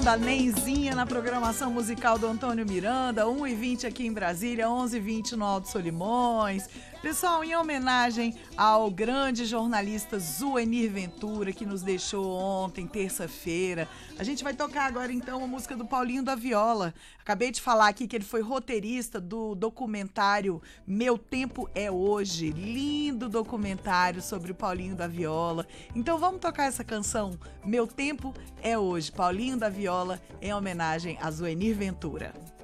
da Nenzinha na programação musical do Antônio Miranda, 1h20 aqui em Brasília, 11h20 no Alto Solimões. Pessoal, em homenagem ao grande jornalista Zuenir Ventura, que nos deixou ontem, terça-feira, a gente vai tocar agora então a música do Paulinho da Viola. Acabei de falar aqui que ele foi roteirista do documentário Meu Tempo é Hoje. Lindo documentário sobre o Paulinho da Viola. Então vamos tocar essa canção, Meu Tempo é Hoje, Paulinho da Viola, em homenagem a Zuenir Ventura.